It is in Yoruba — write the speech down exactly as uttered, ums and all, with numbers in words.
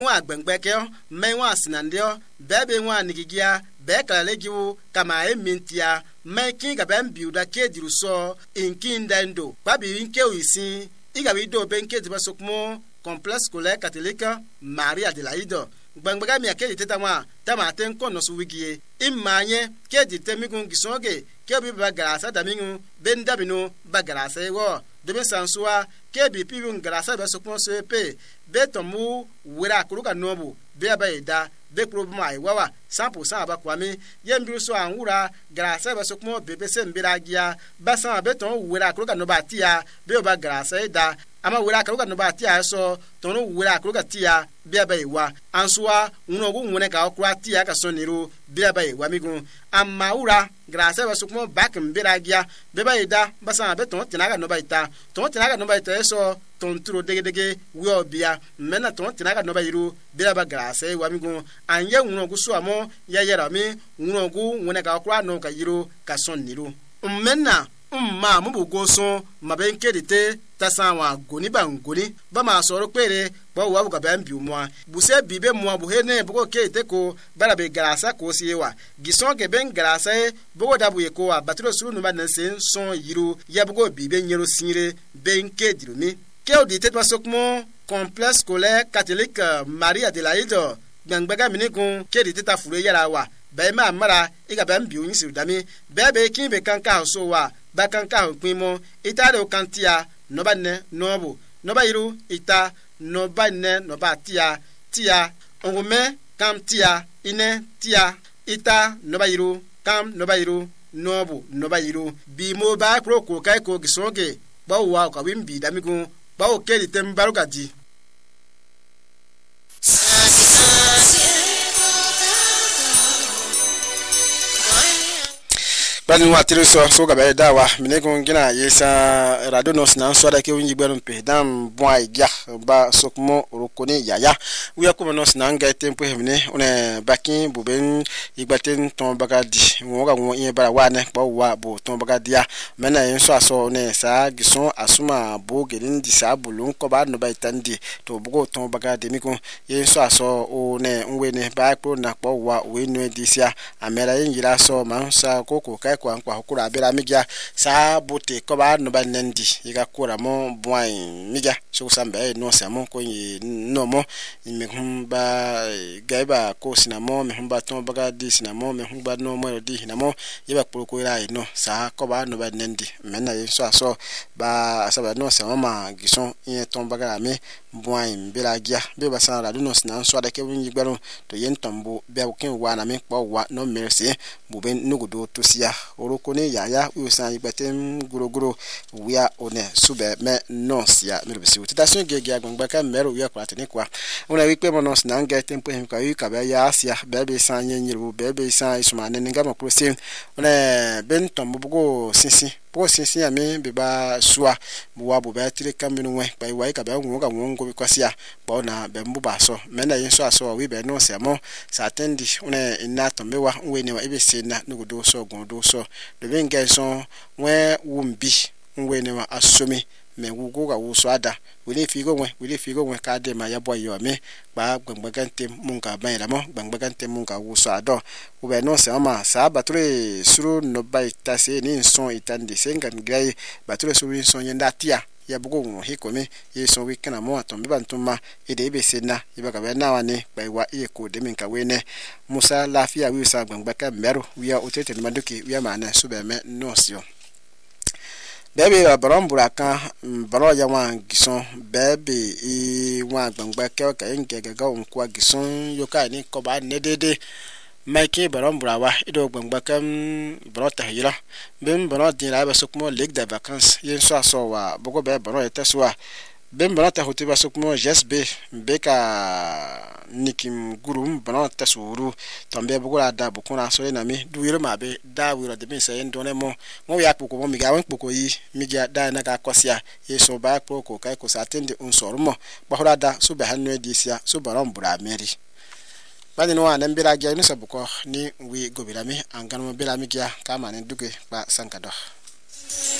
wa gbengbekeo me wa sinandio bebe wa nigigia be kala giwu kama e mintia me kin ga ben biuda ke diruso inkin dendo babi inke uisi iga bido benke dibasokmo complexe scolaire catholique Maria de Laido gbangbega mi akedi teta wa tama ten kono su wigie imanye kedi temigun gisonge kebi bagarasa damingu bendabino bagarasa wo debe sansua kebi pibun garasa be sokon sepe betomu wera kuruka nobu be abaida be problem ai wawa cent pour cent abakwami yembiru so anwura garasa be sokon bebe sembiragia basan beton wera kuruka nobatia be ba garasa da ama wera kuruka nobatia so tonu wera kuruka tia be abaiwa ansua unogu nwene ka okura tia ka soniru be abaiwa migun amma ura grasa ba sukmo back mbiragia be baida basan beton tinaga nobaita ton tinaga nobaita so ton turo dege dege wo bia mena ton tinaga nobairu be ba grasa wa migun anye unogu so amo ya yera mi unogu nwene ka okura no ka yiro ka soniru mmenna umma mubugo so mabenkedite tasanwa goni bangoni ba ma soro pere ba wa buga bambi umwa buse bibe mwa buhene bugo kete ko bara be garasa ko siwa gison ke ben garasa bugo dabu ye ko abatro suru no banan sen son yiru ya bugo bibe nyero sinire ben kediru mi ke odite pasokmo complexe scolaire catholique Maria de Laido gbangbaga minigun kedite ta fure yara wa ba ma mara iga bambi onyi siru dami bebe kin be kanka so wa ba kanka kwimo itado kantia noba ne nobu noba yiru ita noba ne noba tia tia ongume kam tia ine tia ita noba yiru kam noba yiru nobu noba yiru bi mo ba pro ko kai ko gisonge ba wa ka wimbi damigun ba o keli tembaruga di bani wa tiri so so ga be dawa minegun gina yesa radio nos na so da ke unyi gberum pe dam boy ya ba sokmo rokoni yaya uya ko nos na nga tempo hemne one bakin buben igbaten ton bagadi wo ga won yin bara wa ne pa wa bo ton bagadia mena yin so aso ne sa gison asuma bo gelin di sa bulun ko ba no ba itandi to bugo ton bagadi mi ko yin so aso o ne nwe ne ba pro na pa wa we no edisia amera yin yira so man sa koko kai kwa kwa hukura bera migia sa bote ko ba no ba nendi yiga kura mo boin migia so sambe no samo ko no mo me humba gaiba ko sinamo me humba ton baga di sinamo me humba no mo di hinamo yiba ko ko ira no sa ko ba no ba nendi mena yeso aso ba asaba no samo ma gison yin ton baga me boin bera gia be ba san ra no sinan so da ke wun yigbaro to yen tombo be ko kin wa na me po wa no mercy buben nugudo to sia orokoni yaya usan igbatem guroguro wia one sube me nosia merbisi utitation gege agbangba ka mero wia kwatene kwa una wi pe monos na nga tempo him ka wi ka ba ya asia bebe san nyenyiru bebe san isumane nga makrose una ben tombugo sisi po sisi ame be ba suwa buwa bu ba tire kaminu we ba wi ka ba nwo ka nwo bi kwasia ba na be mbu ba so mena yin so aso wi be no se mo sa tendi una ina tombewa we ni wa ibe sena nugudo so gondo so de benga so we wumbi we ni wa asome me wugo ga wuso ada wele figo we wele figo we ka de ma ya boy yo me ba gbangbagante munga ba ira mo gbangbagante munga wuso ado u be no se ma sa bature suru no ba itase ni son itande sengan grai bature suru son yenda tia ya bugo ngo hikome ye so we kana mo atombe bantuma ide be sena iba ka ba na wane ba wa e ko de min ka we ne musa lafiya wi sa gbangbaka mero wi a otete ni maduke wi ma na so be me no sio bebe ba barambura kan baro ya wan gison bebe e wan gbangba ke ka nke ga on kwa gison yo ka ni ko ba ne dede maike barambura wa ido gbangba kan baro ta hira bem baro din la ba sokmo ligue de vacances yen so aso wa bogo be baro eta so bem baro ta hote ba sokmo gsb beka nikim gurum baro ta suru tombe bogo la da bokuna so na mi du yiro ma be da wiro de mi se ndone mo mo ya poko mo mi ga wan poko yi mi ga da na ka kosia yeso ba poko kai ko satende un sormo ba hora da so be hanu edisia so barambura meri bani no anan bira ga ni sabuko ni wi gobirami an gan mo bira mi ga kama ne duge ba sankado